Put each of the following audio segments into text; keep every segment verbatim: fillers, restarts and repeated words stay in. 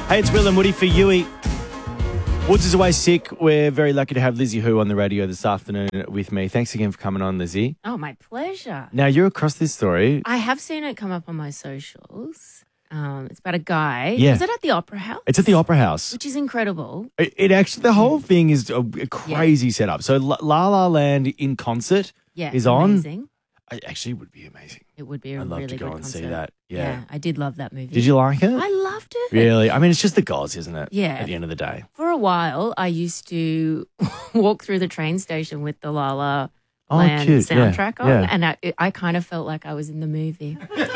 Hey, it's Will and Woody for Yui. Woods is away sick. We're very lucky to have Lizzie Hu on the radio this afternoon with me. Thanks again for coming on, Lizzie. Oh, my pleasure. Now, you're across this story. I have seen it come up on my socials. Um, it's about a guy. Yeah. Is it at the Opera House? It's at the Opera House. Which is incredible. It, it actually, the whole thing is a, a crazy setup. So La La La Land in concert Yeah, is on. amazing. It actually would be amazing. It would be a I'd love really to go good and concert. see that. Yeah. I did love that movie. Did you like it? I loved it. Really? I mean, it's just the gods, isn't it? Yeah. At the end of the day. For a while, I used to walk through the train station with the La La Oh, Land cute. Yeah, soundtrack on, yeah. and I, I kind of felt like I was in the movie.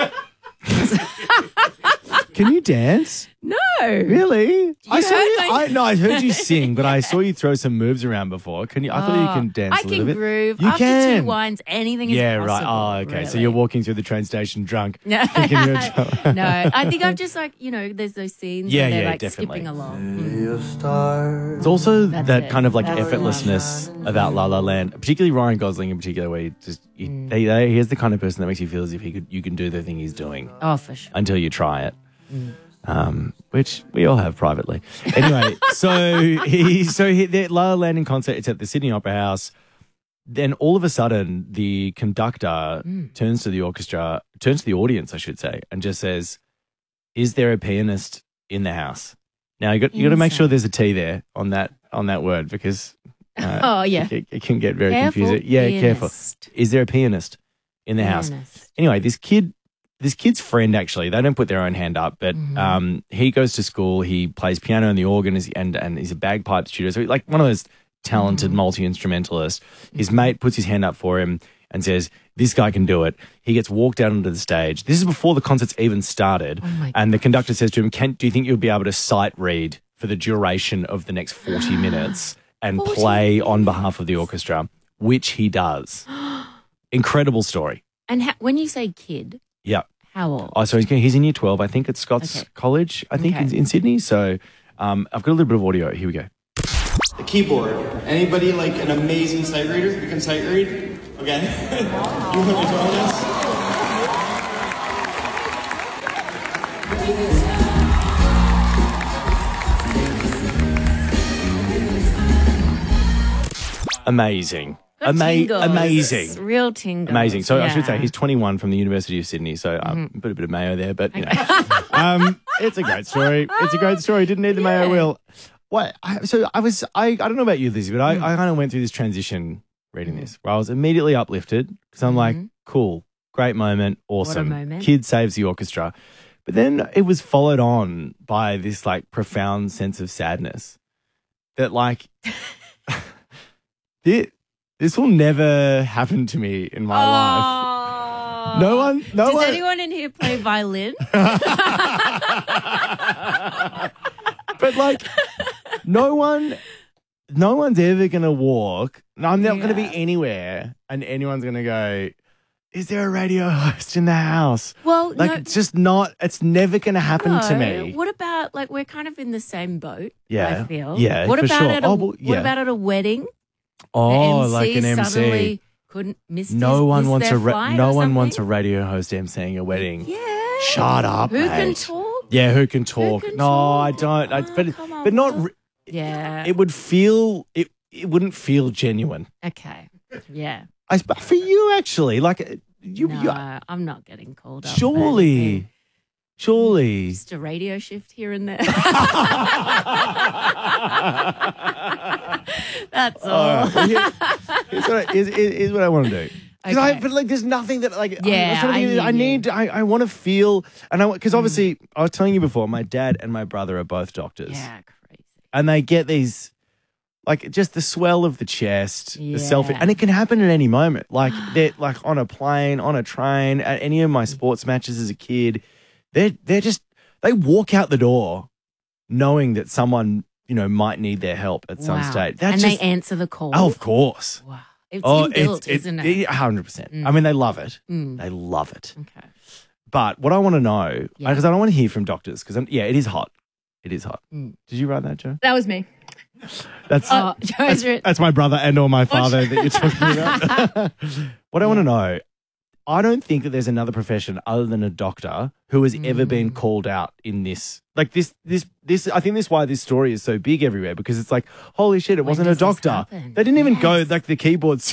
Can you dance? No. Really? I saw heard you. my- I, no, I heard you sing, but I saw you throw some moves around before. Can you? I thought you can dance I a little can bit. groove. You After can. two wines, anything is Yeah, possible. right. Oh, okay. So really. you're walking through the train station drunk. No, thinking you're a- no. I think I'm just like, you know, there's those scenes Yeah, where they're yeah, like definitely. skipping along. Mm. It's also That's that it. kind of like That's the effortlessness about La La Land, particularly Ryan Gosling in particular, where he just he, Mm. they, they, he's the kind of person that makes you feel as if he could you can do the thing he's doing Oh, for sure. until you try it. Um, which we all have privately. Anyway, so he so he, the La La Land in concert. It's at the Sydney Opera House. Then all of a sudden, the conductor Mm. turns to the orchestra, turns to the audience, I should say, and just says, "Is there a pianist in the house?" Now you got you got to make sure there's a T there on that on that word because uh, Oh, yeah. it, it can get very Careful, confusing. Yeah, careful. pianist. Is there a pianist in the house? Pianist. Anyway, this kid, this kid's friend actually, they don't put their own hand up, but Mhm. um, he goes to school. He plays piano and the organ, is- and and he's a bagpipe tutor. So like one of those talented Mhm. multi instrumentalists. His mate puts his hand up for him and says, "This guy can do it." He gets walked out onto the stage. This is before the concert's even started, Oh my and the conductor says to him, "Can do you think you'll be able to sight read for the duration of the next forty minutes and forty play on behalf of the orchestra?" Which he does. Incredible story. And ha- when you say kid, Yeah. how old? Oh, so he's, he's in year twelve, I think, at Scott's Okay. College, I think, Okay. in, in Sydney. So um, I've got a little bit of audio. Here we go. The keyboard. Anybody like an amazing sight reader who can sight read? Okay. You want to join us? Amazing. Got Ama- tingles. amazing. Real tingles. Amazing. So I should say Yeah. he's twenty-one from the University of Sydney. So um, Mm-hmm. put a bit of mayo there, but you know, um, it's a great story. It's a great story. Didn't need the mayo, Yeah. Will. What? I, so I was. I, I don't know about you, Lizzie, but I, Mm. I kind of went through this transition reading this, where I was immediately uplifted because I'm like, Mhm. cool, great moment, awesome. moment. Kid saves the orchestra, but then it was followed on by this like profound sense of sadness that like this, this will never happen to me in my life. Oh. No one, no Does one. anyone in here play violin? But like, no one, no one's ever gonna walk. No, I'm not gonna be Yeah. anywhere, and anyone's gonna go. Is there a radio host in the house? Well, Like, no, it's just not. It's never gonna happen to no. me. What about like we're kind of in the same boat? Yeah. I feel. Yeah, What for about sure. at a Oh, well, What yeah. about at a wedding? Oh, the like an M C. Suddenly couldn't miss. No his, one miss wants their a ra- flight no or one wants a something? radio host emceeing a wedding. Yeah. Shut up, Who can mate. talk? Yeah, who can talk? can no, I talk? don't. I, Oh, but come on, but not. Will. Re- Yeah. it would feel. It it wouldn't feel genuine. okay. Yeah. I sp- for you actually, like uh, you. no, you I'm not getting called up. for surely, anything. surely. Just a radio shift here and there. That's all. All right, well, here- here's, what I, here's, here's what I want to do. Because I, Okay. but like, there's nothing that like. I'm- Yeah, I'm trying to I think of- hear I you. need. I, I want to feel, and I because obviously I was telling you before, my dad and my brother are both doctors, Yeah, crazy. and they get these. Like just the swell of the chest, the self, Yeah. and it can happen at any moment. Like they're like on a plane, on a train, at any of my sports matches as a kid. They're they're just they walk out the door, knowing that someone you know might need their help at some Wow. stage. That's and just they answer the call. oh, of course. Wow. It's Oh, inbuilt, it's, it's isn't it? one hundred percent. Mm. I mean, they love it. Mm. They love it. Okay. But what I want to know, Yeah. because I don't want to hear from doctors, because yeah, it is hot. It is hot. Mm. Did you write that, Joe? That was me. That's Oh, that's, Joe's written. that's my brother and or my father that you're talking about. What I want to know, I don't think that there's another profession other than a doctor who has ever been Mm. called out in this. Like this, this, this. I think this is why this story is so big everywhere because it's like, holy shit, it When wasn't a does this doctor. happen? They didn't even go Yes. like the keyboard